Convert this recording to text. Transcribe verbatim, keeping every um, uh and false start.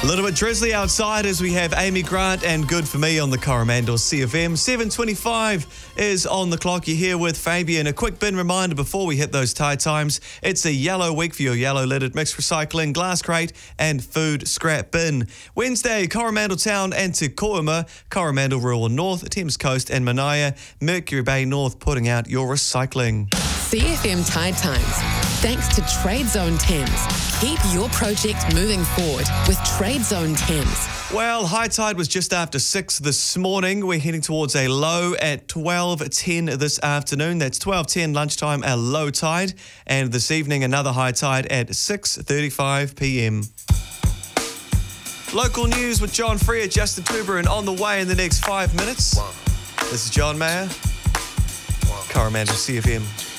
A little bit drizzly outside as we have Amy Grant and Good For Me on the Coromandel C F M. seven twenty-five is on the clock. You're here with Fabian. A quick bin reminder before we hit those tie times. It's a yellow week for your yellow lidded mixed recycling, glass crate and food scrap bin. Wednesday, Coromandel Town and Te Koima, Coromandel Rural North, Thames Coast and Manaia, Mercury Bay North putting out your recycling. C F M Tide Times. Thanks to Trade Zone Thames. Keep your project moving forward with Trade Zone Thames. Well, high tide was just after six this morning. We're heading towards a low at twelve ten this afternoon. That's twelve ten lunchtime, a low tide. And this evening, another high tide at six thirty-five p.m. Local news with John Freer, Justin Tuberin on the way in the next five minutes. This is John Mayer, Coromandel C F M.